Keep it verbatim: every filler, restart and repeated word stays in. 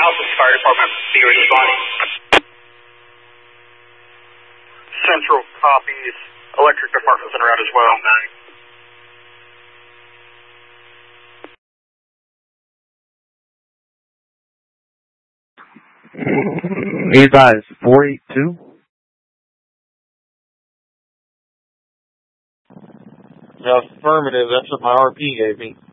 Office Fire Department, be responding. Central copies. Electric Department's en route as well. Be advised, four eight two. Affirmative, that's what my R P gave me.